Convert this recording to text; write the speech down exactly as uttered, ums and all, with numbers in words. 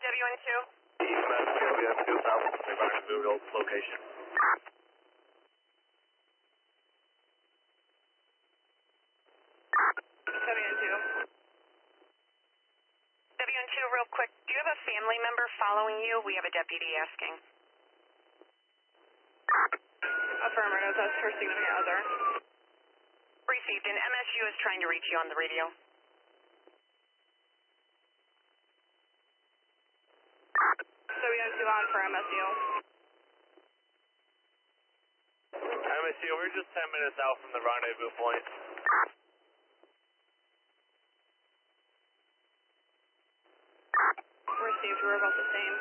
W N two. W N two, South Rendezvous location. W N two. W N two, real quick, do you have a family member following you? We have a deputy asking. Affirmative, that's her significant other. Received, and M S U is trying to reach you on the radio. W N two on for M S U. M S U, we're just ten minutes out from the rendezvous point. Received, we're about the same.